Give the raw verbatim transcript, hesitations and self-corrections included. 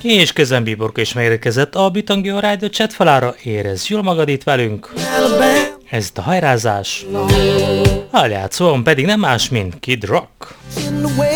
És közben Bíborka is megérkezett a Bitangio Rádió chat falára. Érezd jól magad itt velünk. Ez itt a hajrázás. A játszón pedig nem más, mint Kid Rock.